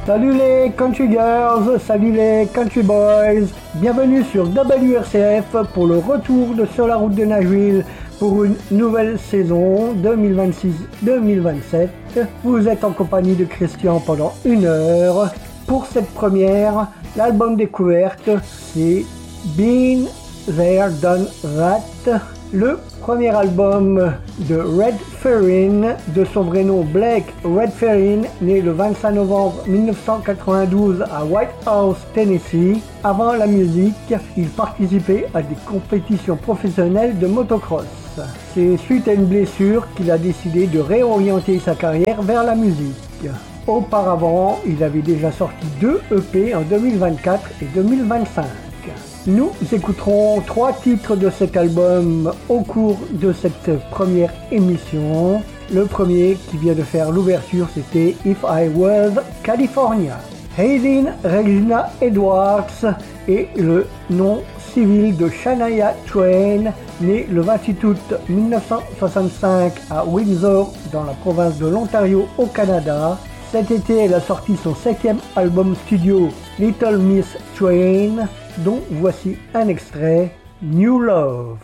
Salut les country girls, salut les country boys, bienvenue sur WRCF pour le retour de Sur la route de Nashville pour une nouvelle saison 2026-2027. Vous êtes en compagnie de Christian pendant 1 heure. Pour cette première, l'album découverte, c'est Been There Done That, le premier album de Redferrin, de son vrai nom Blake Redferrin, né le 25 novembre 1992 à White House, Tennessee. Avant la musique, il participait à des compétitions professionnelles de motocross. C'est suite à une blessure qu'il a décidé de réorienter sa carrière vers la musique. Auparavant, il avait déjà sorti 2 EP en 2024 et 2025. Nous écouterons 3 titres de cet album au cours de cette première émission. Le premier qui vient de faire l'ouverture, c'était If I Was California. Hayden Regina Edwards est le nom civil de Shania Twain, née le 28 août 1965 à Windsor, dans la province de l'Ontario au Canada. Cet été, elle a sorti son 7e album studio, Little Miss Twain, dont voici un extrait, New Love.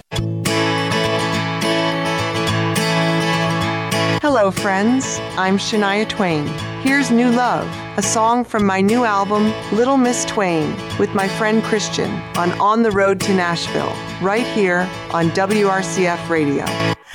Hello friends, I'm Shania Twain. Here's New Love, a song from my new album, Little Miss Twain, with my friend Christian on the Road to Nashville, right here on WRCF Radio.